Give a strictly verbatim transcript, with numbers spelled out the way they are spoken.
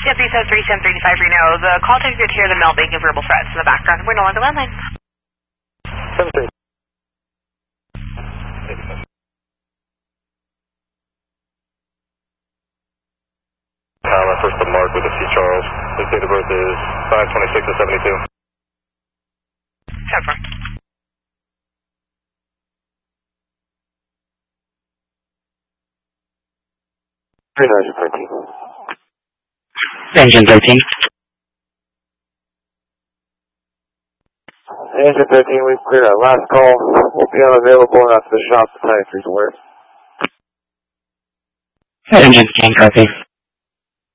Yep, three seven three, seven three five Reno. The call takes you to hear the male making verbal threats in the background. We're no longer landline. seven three. Uh, my first Mark with the C. Charles. His date of birth is five twenty-six of seventy-two. ten four. Engine thirteen. Engine thirteen. Engine thirteen, we've cleared our last call. We'll be unavailable after the shop to tell you if there's a word. Engine fifteen, copy.